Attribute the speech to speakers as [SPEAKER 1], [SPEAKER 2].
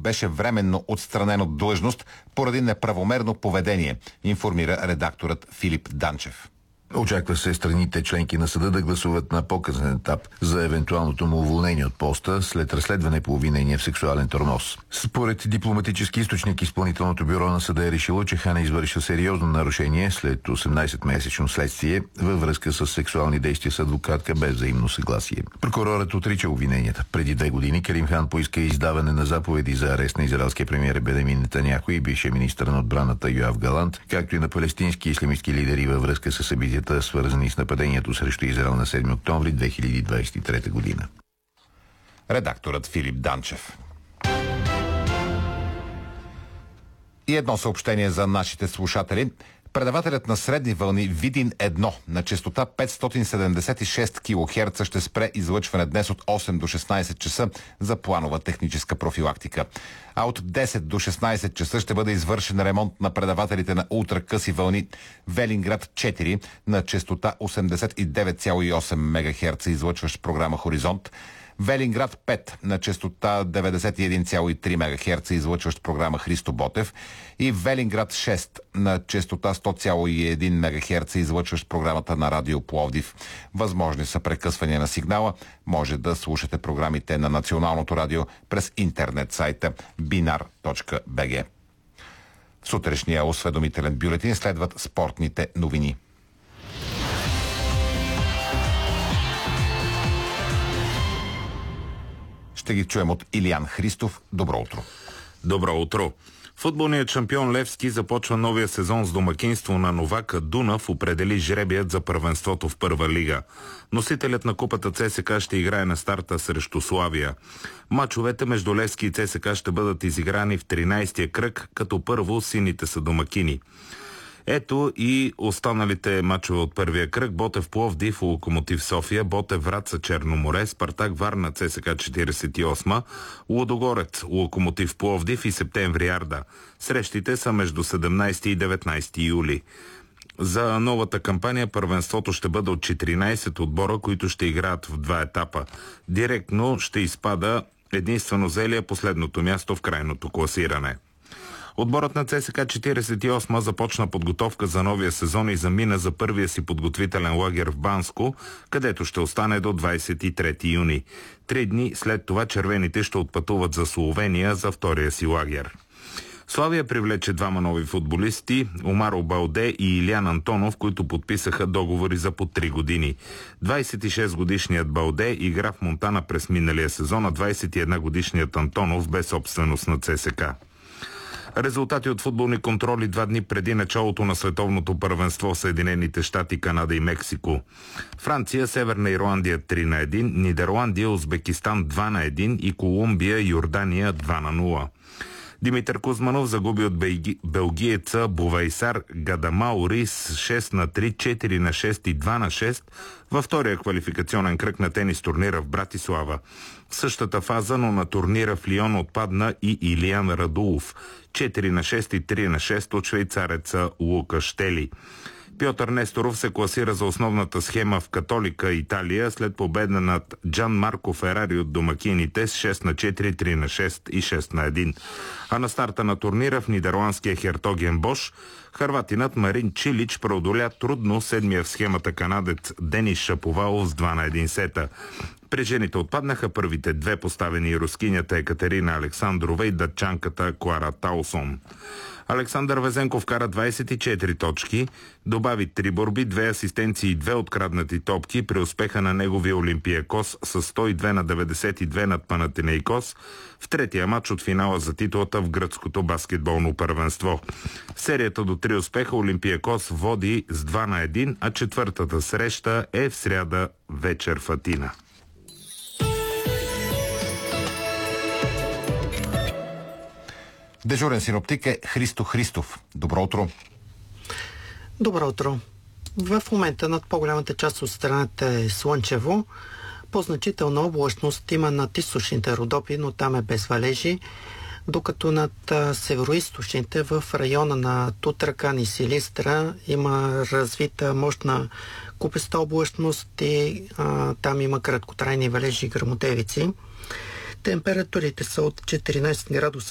[SPEAKER 1] беше временно отстранен от длъжност поради неправомерно поведение, информира редакторът Филип Данчев.
[SPEAKER 2] Очаква се страните членки на съда да гласуват на по-късен етап за евентуалното му уволнение от поста след разследване по обвинение в сексуален тормоз. Според дипломатически източник, изпълнителното бюро на съда е решило, че Хан е извършил сериозно нарушение след 18-месечно следствие във връзка с сексуални действия с адвокатка без взаимно съгласие. Прокурорът отрича обвиненията. Преди 2 години Карим Хан поиска издаване на заповеди за арест на израелския премиер Бенямин Нетаняху и бившия министър на отбраната Йоав Галант, както и на палестински ислямистки лидери във връзка с събитията, свързани с нападението срещу Израел на 7 октомври 2023 година.
[SPEAKER 1] Редакторът Филип Данчев. И едно съобщение за нашите слушатели. Предавателят на средни вълни Видин 1 на честота 576 кГц ще спре излъчване днес от 8 до 16 часа за планова техническа профилактика. А от 10 до 16 часа ще бъде извършен ремонт на предавателите на ултракъси вълни Велинград 4 на честота 89,8 МГц, излъчващ програма Хоризонт, Велинград 5 на честота 91,3 МГц, излъчващ програма Христо Ботев, и Велинград 6 на честота 100,1 МГц, излъчващ програмата на Радио Пловдив. Възможни са прекъсвания на сигнала. Може да слушате програмите на Националното радио през интернет сайта binar.bg. В сутрешния осведомителен бюлетин следват спортните новини. Ще ги чуем от Илиян Христов. Добро утро.
[SPEAKER 3] Добро утро. Футболният шампион Левски започва новия сезон с домакинство на новака Дунав, определи жребият за първенството в първа лига. Носителят на купата ЦСКА ще играе на старта срещу Славия. Мачовете между Левски и ЦСКА ще бъдат изиграни в 13-я кръг, като първо сините са домакини. Ето и останалите мачове от първия кръг: Ботев Пловдив, Локомотив София, Ботев Враца Черноморе, Спартак Варна ЦСКА 48, Лудогорец Локомотив Пловдив и Септември Арда. Срещите са между 17 и 19 юли. За новата кампания първенството ще бъде от 14 отбора, които ще играят в 2 етапа. Директно ще изпада единствено Зелия последното място в крайното класиране. Отборът на ЦСКА 48 започна подготовка за новия сезон и замина за първия си подготвителен лагер в Банско, където ще остане до 23 юни. 3 дни след това червените ще отпътуват за Словения за втория си лагер. Славия привлече 2 нови футболисти – Омаро Балде и Илиян Антонов, които подписаха договори за по 3 години. 26-годишният Балде игра в Монтана през миналия сезон, а 21-годишният Антонов бе собственост на ЦСКА. Резултати от футболни контроли 2 дни преди началото на световното първенство в Съединените щати, Канада и Мексико. Франция, Северна Ирландия 3-1, Нидерландия, Узбекистан 2-1 и Колумбия, Йордания 2-0. Димитър Кузманов загуби от белгиеца Бувайсар Гадамаури с 6-3, 4-6 и 2-6 във втория квалификационен кръг на тенис турнира в Братислава. В същата фаза, но на турнира в Лион, отпадна и Илиян Радулов. 4-6 и 3-6 от швейцареца Лука Щели. Пьотър Несторов се класира за основната схема в Католика, Италия, след победа над Джан Марко Ферари от домакините с 6-4, 3-6 и 6-1. А на старта на турнира в нидерландския Хертоген Бош, хърватинът Марин Чилич преодоля трудно седмия в схемата канадец Денис Шаповалов с 2-1 сета. При жените отпаднаха първите 2 поставени рускинята Екатерина Александрова и датчанката Клара Таусон. Александър Везенков кара 24 точки, добави 3 борби, 2 асистенции и 2 откраднати топки при успеха на неговия Олимпиакос с 102-92 над Панатинейкос в третия матч от финала за титлата в гръцкото баскетболно първенство. В серията до 3 успеха Олимпиакос води с 2-1, а четвъртата среща е в сряда вечер в Атина.
[SPEAKER 1] Дежурен синоптик е Христо Христов. Добро утро.
[SPEAKER 4] Добро утро. В момента над по-голямата част от страната е слънчево. По-значителна облачност има над източните Родопи, но там е без валежи, докато над североизточните в района на Тутракан и Силистра има развита мощна купеста облачност и там има краткотрайни валежи и гръмотевици. Температурите са от 14 градуса